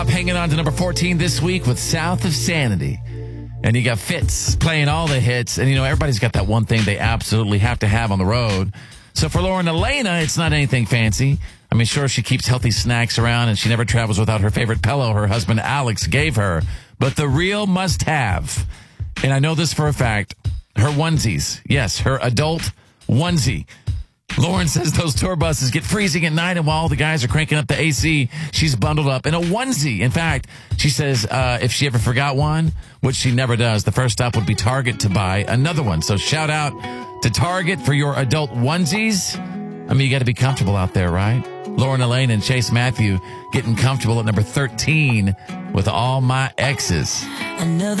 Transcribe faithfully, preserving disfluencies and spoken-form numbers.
I'm hanging on to number fourteen this week with South of Sanity. And you got Fitz playing all the hits. And, you know, everybody's got that one thing they absolutely have to have on the road. So for Lauren Elena, it's not anything fancy. I mean, sure, she keeps healthy snacks around and she never travels without her favorite pillow her husband Alex gave her. But the real must-have, and I know this for a fact, her onesies. Yes, her adult onesie. Lauren says those tour buses get freezing at night, and while the guys are cranking up the A C, she's bundled up in a onesie. In fact, she says uh, if she ever forgot one, which she never does, the first stop would be Target to buy another one. So shout out to Target for your adult onesies. I mean, you got to be comfortable out there, right? Lauren Elaine and Chase Matthew getting comfortable at number thirteen with All My Exes. Another